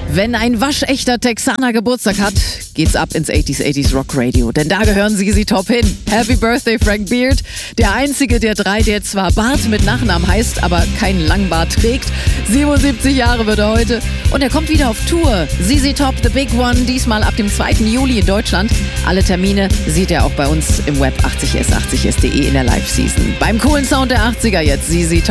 Wenn ein waschechter Texaner Geburtstag hat, geht's ab ins 80s Rock Radio. Denn da gehören ZZ Top hin. Happy Birthday Frank Beard. Der einzige der drei, der zwar Bart mit Nachnamen heißt, aber keinen Langbart trägt. 77 Jahre wird er heute. Und er kommt wieder auf Tour. ZZ Top, The Big One, diesmal ab dem 2. Juli in Deutschland. Alle Termine sieht er auch bei uns im Web 80s80s.de in der Live-Season. Beim coolen Sound der 80er jetzt ZZ Top.